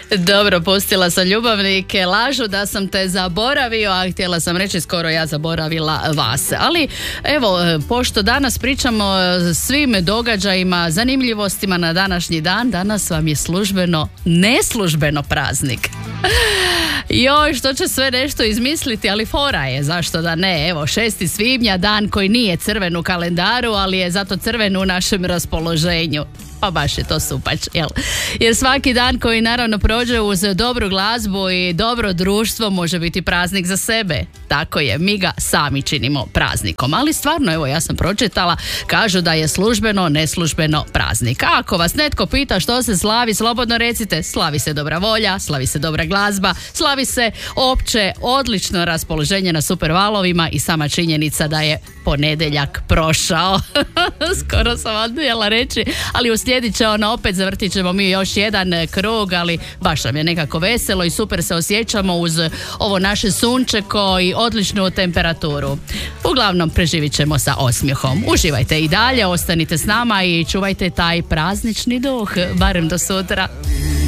Dobro, pustila sam ljubavnike, lažu da sam te zaboravio, a htjela sam reći skoro ja zaboravila vas. Ali evo, pošto danas pričamo o svim događajima, zanimljivostima na današnji dan, danas vam je službeno, neslužbeno praznik. Joj, što će sve nešto izmisliti, ali fora je, zašto da ne? Evo, 6. svibnja, dan koji nije crven u kalendaru, ali je zato crven u našem raspoloženju. Pa baš je to supač, jel? Jer svaki dan koji naravno prođe uz dobru glazbu i dobro društvo može biti praznik za sebe. Tako je, mi ga sami činimo praznikom. Ali stvarno, evo, ja sam pročitala, kažu da je službeno, neslužbeno praznik. A ako vas netko pita što se slavi, slobodno recite, slavi se dobra volja, slavi se dobra glazba, slavi se opće odlično raspoloženje na super valovima i sama činjenica da je ponedjeljak prošao. Skoro sam odbijala reći, ali uslijedit će ono, opet zavrtit ćemo mi još jedan krug, ali baš nam je nekako veselo i super se osjećamo uz ovo naše sunčeko i odličnu temperaturu. Uglavnom, preživit ćemo sa osmijehom. Uživajte i dalje, ostanite s nama i čuvajte taj praznični duh, barem do sutra.